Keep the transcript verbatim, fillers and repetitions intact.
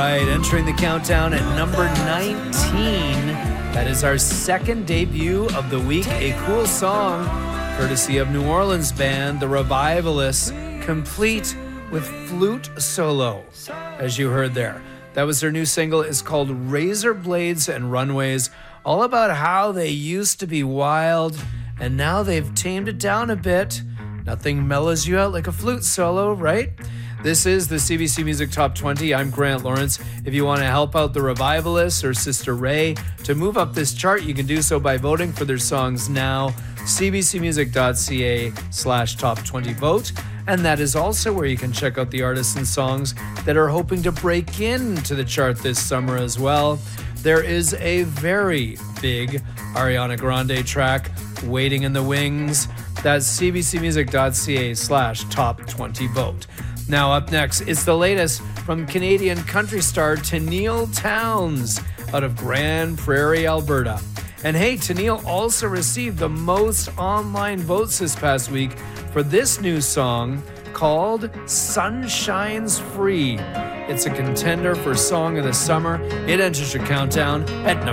right, entering the countdown at number nineteen. That is our second debut of the week. A cool song, courtesy of New Orleans band, The Revivalists, complete with flute solo, as you heard there. That was their new single. It's called Razor Blades and Runways, all about how they used to be wild, and now they've tamed it down a bit. Nothing mellows you out like a flute solo, right? This is the C B C Music Top twenty. I'm Grant Lawrence. If you want to help out the Revivalists or Sister Ray to move up this chart, you can do so by voting for their songs now. cbcmusic.ca slash top 20 vote. And that is also where you can check out the artists and songs that are hoping to break into the chart this summer as well. There is a very big Ariana Grande track waiting in the wings. That's cbcmusic.ca slash top 20 vote. Now up next, it's the latest from Canadian country star Tenille Townes out of Grand Prairie, Alberta. And hey, Tenille also received the most online votes this past week for this new song called Sunshine's Free. It's a contender for Song of the Summer. It enters your countdown at number